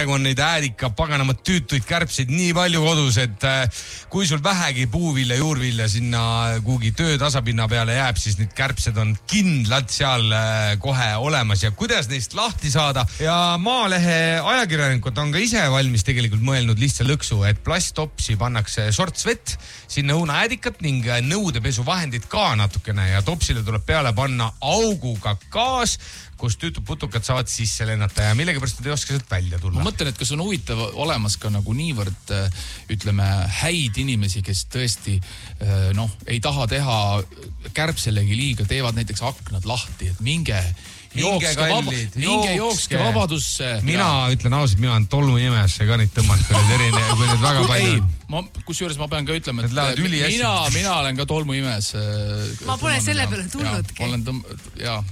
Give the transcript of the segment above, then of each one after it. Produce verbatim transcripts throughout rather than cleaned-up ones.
praegu on neid äärika paganama tüütuid kärbseid nii palju kodus, et kui sul vähegi puuvilja, juurvilja sinna kuhugi töö tasapinna peale jääb, siis need kärbsed on kindlalt seal kohe olemas ja kuidas neist lahti saada. Ja Maalehe ajakirjanikud on ka ise valmis tegelikult mõelnud lihtsa lõksu, et plasttopsi pannakse sorts vett, sinna õunaäädikat ning nõudepesuvahendid ka natukene ja topsile tuleb peale panna auguga gaas, kus tüütud putukad saavad sisse lennata ja millegipärast nad ei oska sealt välja tulla. Ma mõtlen, et kas on huvitav olemas ka nagu niivõrd, ütleme, häid inimesi, kes tõesti noh, ei taha teha kärbselegi liiga, teevad näiteks aknad lahti, et minge jookske, vaba, minge jookske vabadusse. Mina ja. ütlen ausalt, mina olen tolmuimesse ka neid tõmmanud, kui need erine, kui need väga palju. Ei, ma, kusjuures ma pean ka ütlema, et mina, mina olen ka tolmuimes. Ma pole selle peale tulnudki. Ma olen tõmm... Jaa.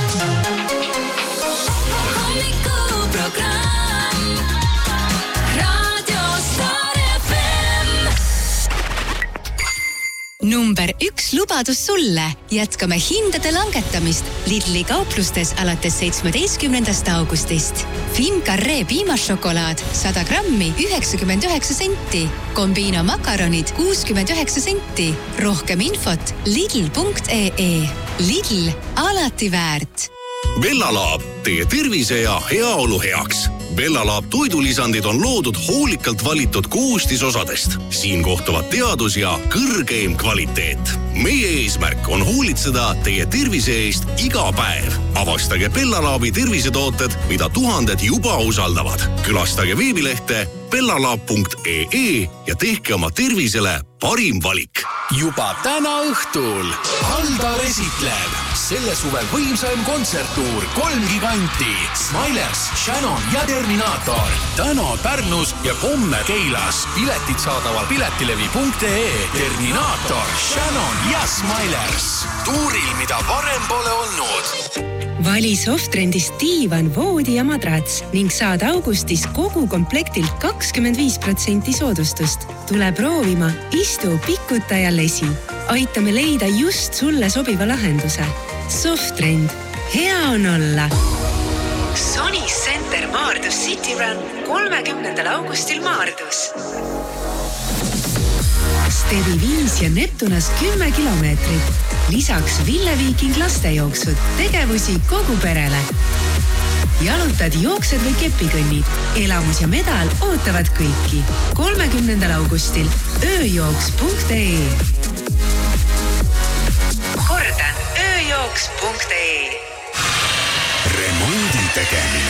Hommikuprogramm Radio Star F M. Number üks lubadus sulle. Jätkame hindade langetamist Lidli kauplustes alates seitsmeteistkümnendast augustist. Fincarré piimasšokolaad sada grammi üheksakümmend üheksa senti. Combino makaronid kuuskümmend üheksa senti. Rohkem infot lidl punkt ee. Lidl, alati väärt. Bellalaab, teie tervise ja heaolu heaks. Bellalaab toidulisandid on loodud hoolikalt valitud koostisosadest. Siin kohtuvad teadus ja kõrgeim kvaliteet. Meie eesmärk on hoolitseda teie tervise eest iga päev. Avastage Bellalaabi tervisetooted, mida tuhanded juba usaldavad. Külastage veebilehte bellalaab punkt ee ja tehke oma tervisele parim valik. Juba täna õhtul Haldar esitleb selle suve võimsaim kontserttuur kolm giganti Smilers, Shannon ja Terminator. Täna Pärnus ja homme Keilas. Piletid saadaval piletilevi punkt ee. Terminator, Shannon ja Smilers. Tuuril, mida varem pole olnud. Vali Softrendist diivan, voodi ja madrats ning saad augustis kogu komplektilt kakskümmend viis protsenti soodustust. Tule proovima, istu, pikuta ja lesi. Aitame leida just sulle sobiva lahenduse. Softrend. Hea on olla. Sony Center Maardus City Run kolmekümnendal augustil Maardus. Stevi viis ja Neptunas kümme kilomeetrit. Lisaks Ville Viiking lastejooksud, tegevusi kogu perele. Jalutad, jooksed või kepikõnnid. Elamus ja medal ootavad kõiki. kolmekümnendal augustil ööjooks punkt ee. Kordan, ööjooks punkt ee. Remondi tegemine